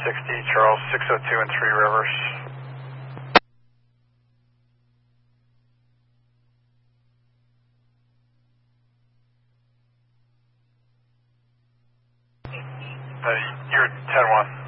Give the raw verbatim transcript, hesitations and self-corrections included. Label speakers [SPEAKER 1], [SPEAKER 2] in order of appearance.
[SPEAKER 1] sixty, Charles six oh two and Three Rivers. Uh, you're ten one.